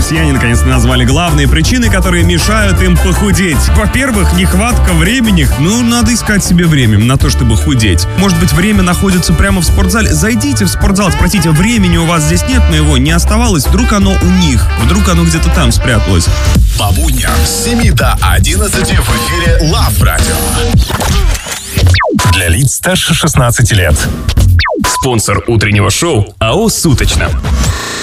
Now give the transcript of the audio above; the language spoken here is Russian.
россияне наконец-то назвали главные причины, которые мешают им похудеть. Во-первых, нехватка времени. Надо искать себе время на то, чтобы худеть. Может быть, время находится прямо в спортзале? Зайдите в спортзал, спросите, времени у вас здесь нет, но его не оставалось. Вдруг оно у них, вдруг оно где-то там спряталось. По будням с 7 до 11 в эфире Love Radio. Для лиц старше 16 лет. Спонсор утреннего шоу АО «Суточно».